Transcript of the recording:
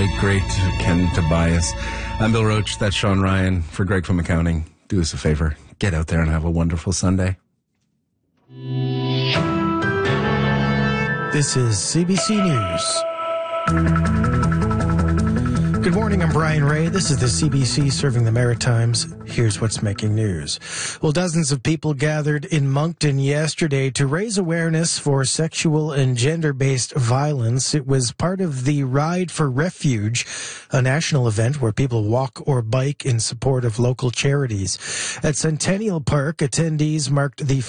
late, great Ken Tobias. I'm Bill Roach. That's Sean Ryan for Greg from Accounting. Do us a favor. Get out there and have a wonderful Sunday. This is CBC News. Good morning, I'm Brian Ray. This is the CBC serving the Maritimes. Here's what's making news. Well, dozens of people gathered in Moncton yesterday to raise awareness for sexual and gender-based violence. It was part of the Ride for Refuge, a national event where people walk or bike in support of local charities. At Centennial Park, attendees marked the